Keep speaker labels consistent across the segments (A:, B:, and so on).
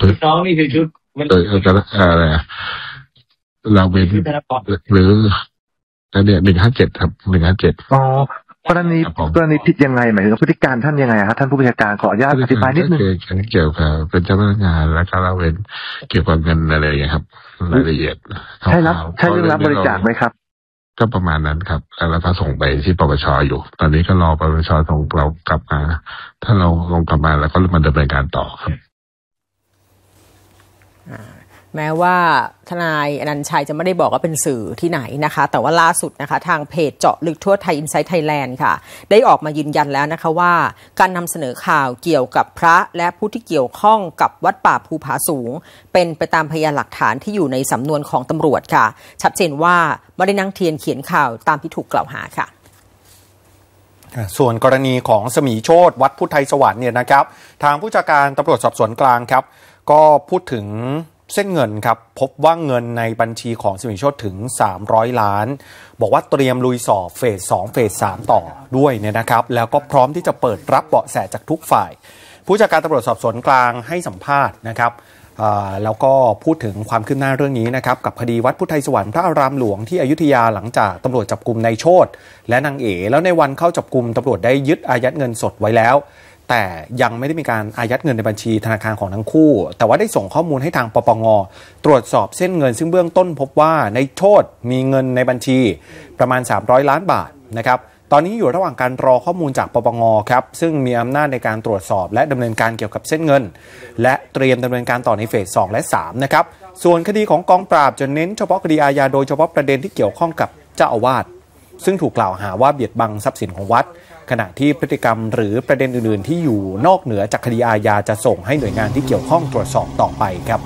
A: น้องนี่คือชุด
B: อะไรเราเป็นหรือเนี่ย157ครับ157
C: อ๋อกรณีผิดยังไงหมายถึงพฤติการท่านยังไงครับท่านผู้บัญชาการขออนุญาตอธิบายนิดนึง
B: เกี่ยวกับเป็นเจ้าพนักงานแล้วก็เราเป็นเกี่ยวกับเงินอะไรอย่างเงี้ยครับรายละเอียด
C: ใช่เรื่องรับบริจาคไหมครับ
B: ก็ประมาณนั้นครับแล้วก็ส่งไปที่ปปชอยู่ตอนนี้ก็รอปปชส่งเรากลับมาถ้าเราลงกลับมาแล้วก็มาดำเนินการต่อครับ
D: แม้ว่าทนายอนันต์ชัยจะไม่ได้บอกว่าเป็นสื่อที่ไหนนะคะแต่ว่าล่าสุดนะคะทางเพจเจาะลึกทั่วไทย Inside Thailand ค่ะได้ออกมายืนยันแล้วนะคะว่าการนำเสนอข่าวเกี่ยวกับพระและผู้ที่เกี่ยวข้องกับวัดป่าภูผาสูงเป็นไปตามพยานหลักฐานที่อยู่ในสำนวนของตำรวจค่ะชัดเจนว่าไม่ได้นั่งเทียนเขียนข่าวตามที่ถูกกล่าวหาค่ะ
E: ส่วนกรณีของสมีโชติวัดพุทธไทยสวรรค์เนี่ยนะครับทางผู้จัดการตำรวจสอบสวนกลางครับก็พูดถึงเส้นเงินครับพบว่าเงินในบัญชีของสมิโชติถึง300ล้านบอกว่าเตรียมลุยสอบเฟส2เฟส3ต่อด้วยเนี่ยนะครับแล้วก็พร้อมที่จะเปิดรับเบาะแสจากทุกฝ่ายผู้จัดการตำรวจสอบสวนกลางให้สัมภาษณ์นะครับแล้วก็พูดถึงความคืบหน้าเรื่องนี้นะครับกับคดีวัดพุทธไทยสวรรค์พระอารามหลวงที่อยุธยาหลังจากตำรวจจับกุมนายโชติและนางเอ๋แล้วในวันเข้าจับกุมตำรวจได้ยึดอายัดเงินสดไว้แล้วแต่ยังไม่ได้มีการอายัดเงินในบัญชีธนาคารของทั้งคู่แต่ว่าได้ส่งข้อมูลให้ทางปปง.ตรวจสอบเส้นเงินซึ่งเบื้องต้นพบว่าในโชติมีเงินในบัญชีประมาณ300ล้านบาทนะครับตอนนี้อยู่ระหว่างการรอข้อมูลจากปปง.ครับซึ่งมีอำนาจในการตรวจสอบและดำเนินการเกี่ยวกับเส้นเงินและเตรียมดำเนินการต่อในเฟส2และ3นะครับส่วนคดีของกองปราบจะเน้นเฉพาะคดีอาญาโดยเฉพาะประเด็นที่เกี่ยวข้องกับเจ้าอาวาสซึ่งถูกกล่าวหาว่าเบียดบังทรัพย์สินของวัดขณะที่พฤติกรรมหรือประเด็นอื่นๆที่อยู่นอกเหนือจากคดีอาญาจะส่งให้หน่วยงานที่เกี่ยวข้องตรวจสอบต่อไปครับ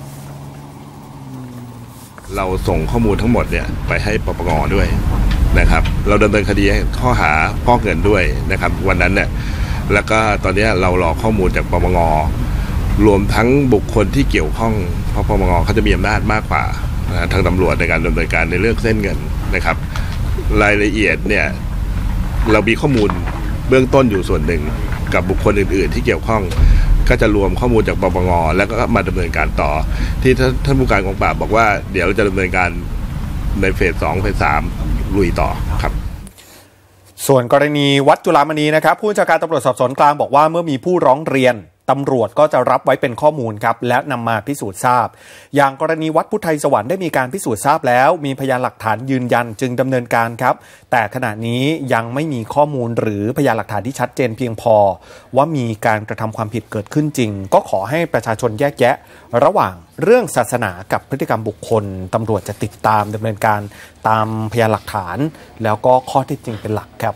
F: เราส่งข้อมูลทั้งหมดเนี่ยไปให้ปปง.ด้วยนะครับเราดำเนินคดีข้อหาฟอกเงินด้วยนะครับวันนั้นเนี่ยแล้วก็ตอนนี้เรารอข้อมูลจากปปง.รวมทั้งบุคคลที่เกี่ยวข้องเพราะปปง.เขาจะมีอำนาจมากกว่าทางตำรวจในการดำเนินการในเรื่องเส้นเงินนะครับรายละเอียดเนี่ยเรามีข้อมูลเบื้องต้นอยู่ส่วนหนึ่งกับบุคคลอื่นๆที่เกี่ยวข้องก็จะรวมข้อมูลจากปปง.แล้วก็มาดำเนินการต่อที่ท่านผู้การกองปราบบอกว่าเดี๋ยวจะดำเนินการในเฟส2เฟส3ลุยต่อครับ
E: ส่วนกรณีวัดจุฬามณีนะครับผู้บัญชาการตำรวจสอบสวนกลางบอกว่าเมื่อมีผู้ร้องเรียนตำรวจก็จะรับไว้เป็นข้อมูลครับและนำมาพิสูจน์ทราบอย่างกรณีวัดพุทธไทยสวรรค์ได้มีการพิสูจน์ทราบแล้วมีพยานหลักฐานยืนยันจึงดำเนินการครับแต่ขณะนี้ยังไม่มีข้อมูลหรือพยานหลักฐานที่ชัดเจนเพียงพอว่ามีการกระทำความผิดเกิดขึ้นจริงก็ขอให้ประชาชนแยกแยะระหว่างเรื่องศาสนากับพฤติกรรมบุคคลตำรวจจะติดตามดำเนินการตามพยานหลักฐานแล้วก็ข้อเท็จจริงเป็นหลักครับ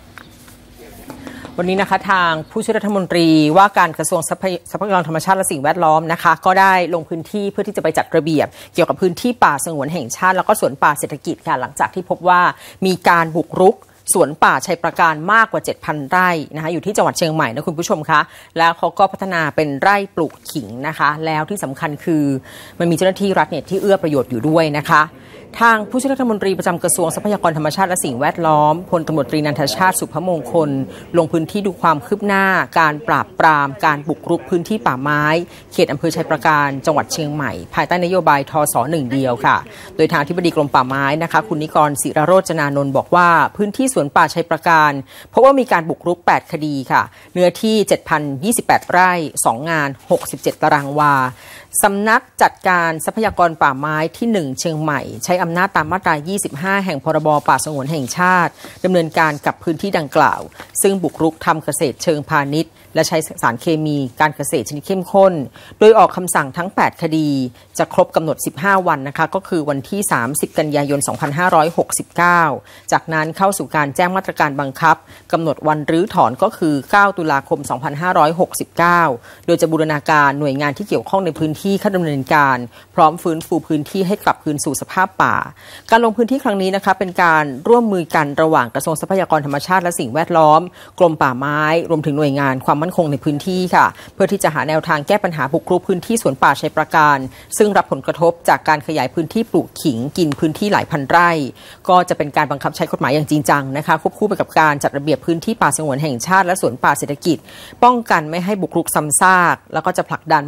D: วันนี้นะคะทางผู้ช่วยรัฐมนตรีว่าการกระทรวงทรัพยากรธรรมชาติและสิ่งแวดล้อมนะคะก็ได้ลงพื้นที่เพื่อที่จะไปจัดระเบียบเกี่ยวกับพื้นที่ป่าสงวนแห่งชาติแล้วก็สวนป่าเศรษฐกิจค่ะหลังจากที่พบว่ามีการบุกรุกสวนป่าชัยประการมากกว่า 7,000 ไร่นะคะอยู่ที่จังหวัดเชียงใหม่นะคุณผู้ชมคะแล้วเขาก็พัฒนาเป็นไร่ปลูกขิงนะคะแล้วที่สำคัญคือมันมีเจ้าหน้าที่รัฐเนี่ยที่เอื้อประโยชน์อยู่ด้วยนะคะทางผู้ช่วยรัฐมนตรีประจำกระทรวงทรัพยากรธรรมชาติและสิ่งแวดล้อมพลตำรวจตรีนันทชาติสุภมงคลลงพื้นที่ดูความคืบหน้าการปราบปรามการบุกรุกพื้นที่ป่าไม้เขตอำเภอชัยประการจังหวัดเชียงใหม่ภายใต้นโยบายทส.1 เดียวค่ะโดยทางอธิบดีกรมป่าไม้นะคะคุณนิกรศิรโรจนานนท์บอกว่าพื้นที่สวนป่าชัยประการเพราะว่ามีการบุกรุก8คดีค่ะเนื้อที่ 7,028 ไร่2งาน67ตารางวาสำนักจัดการทรัพยากรป่าไม้ที่1เชียงใหม่ใช้อำนาจตามมาตรา25แห่งพรบป่าสงวนแห่งชาติดำเนินการกับพื้นที่ดังกล่าวซึ่งบุกรุกทำเกษตรเชิงพาณิชย์และใช้สารเคมีการเกษตรชนิดเข้มข้นโดยออกคำสั่งทั้ง8คดีจะครบกำหนด15วันนะคะก็คือวันที่30กันยายน2569จากนั้นเข้าสู่การแจ้งมาตรการบังคับกำหนดวันรื้อถอนก็คือ9ตุลาคม2569โดยจะบูรณาการหน่วยงานที่เกี่ยวข้องในพื้นที่เข้าดำเนินการพร้อมฟื้นฟูพื้นที่ให้กลับคืนสู่สภาพป่าการลงพื้นที่ครั้งนี้นะคะเป็นการร่วมมือกันระหว่างกระทรวงทรัพยากรธรรมชาติและสิ่งแวดล้อมกรมป่าไม้รวมถึงหน่วยงานความมั่นคงในพื้นที่ค่ะเพื่อที่จะหาแนวทางแก้ปัญหาบุกรุกพื้นที่สวนป่าชัยประการซึ่งรับผลกระทบจากการขยายพื้นที่ปลูกขิงกินพื้นที่หลายพันไร่ก็จะเป็นการบังคับใช้กฎหมายอย่างจริงจังนะคะควบคู่ไปกับการจัดระเบียบพื้นที่ป่าสงวนแห่งชาติและสวนป่าเศรษฐกิจป้องกันไม่ให้บุกรุกซ้ำซากแล้วก็จะผลักดัน